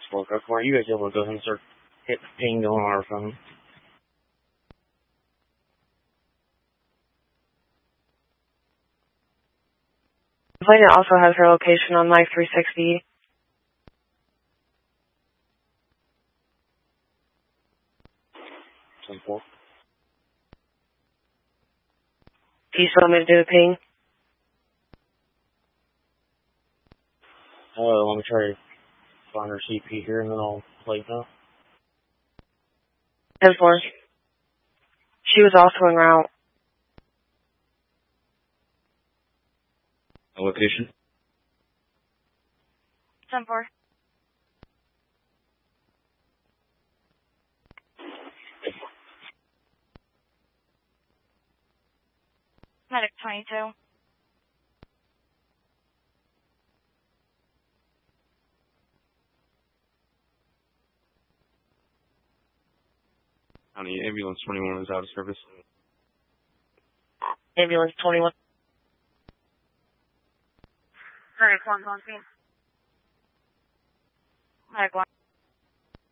Well, are you guys able to go ahead and start hit ping going on our phone? Complainant also has her location on Live 360. Simple. Do you still want me to do the ping? Let me try to find her CP here and then I'll play now. 10-4. She was also en route. Location? 10-4. Medic 22. County Ambulance 21 is out of service. Ambulance 21. Medic 1's on scene. Medic 1.